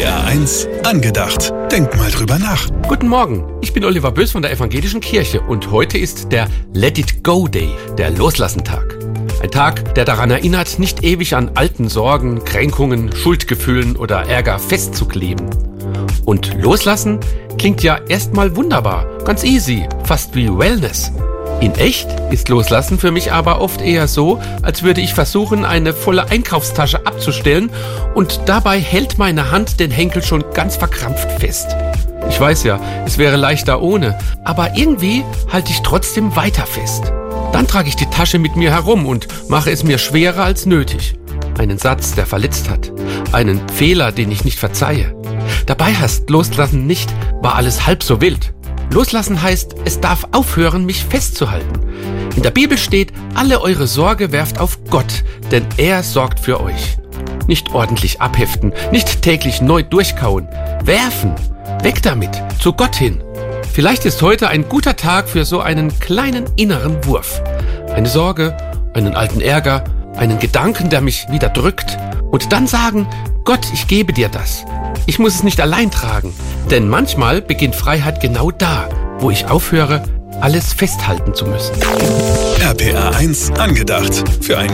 RPR 1 angedacht. Denk mal drüber nach. Guten Morgen, ich bin Oliver Bös von der Evangelischen Kirche und heute ist der Let It Go Day, der Loslassentag. Ein Tag, der daran erinnert, nicht ewig an alten Sorgen, Kränkungen, Schuldgefühlen oder Ärger festzukleben. Und loslassen klingt ja erstmal wunderbar, ganz easy, fast wie Wellness. In echt ist Loslassen für mich aber oft eher so, als würde ich versuchen, eine volle Einkaufstasche abzustellen und dabei hält meine Hand den Henkel schon ganz verkrampft fest. Ich weiß ja, es wäre leichter ohne, aber irgendwie halte ich trotzdem weiter fest. Dann trage ich die Tasche mit mir herum und mache es mir schwerer als nötig. Einen Satz, der verletzt hat. Einen Fehler, den ich nicht verzeihe. Dabei heißt Loslassen nicht, war alles halb so wild. Loslassen heißt, es darf aufhören, mich festzuhalten. In der Bibel steht, alle eure Sorge werft auf Gott, denn er sorgt für euch. Nicht ordentlich abheften, nicht täglich neu durchkauen. Werfen, weg damit, zu Gott hin. Vielleicht ist heute ein guter Tag für so einen kleinen inneren Wurf. Eine Sorge, einen alten Ärger, einen Gedanken, der mich wieder drückt. Und dann sagen, Gott, ich gebe dir das. Ich muss es nicht allein tragen, denn manchmal beginnt Freiheit genau da, wo ich aufhöre, alles festhalten zu müssen. RPR 1 angedacht. Für ein